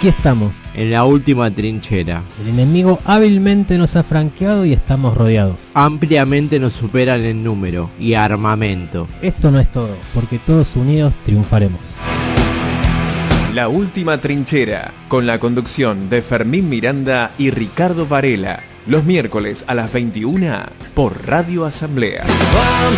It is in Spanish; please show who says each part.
Speaker 1: Aquí estamos,
Speaker 2: en la última trinchera.
Speaker 1: el enemigo hábilmente nos ha franqueado y estamos rodeados.
Speaker 2: Ampliamente nos superan en número y armamento.
Speaker 1: Esto no es todo, porque todos unidos triunfaremos.
Speaker 3: La última trinchera, con la conducción de Fermín Miranda y Ricardo Varela, los miércoles a las 21 por Radio Asamblea.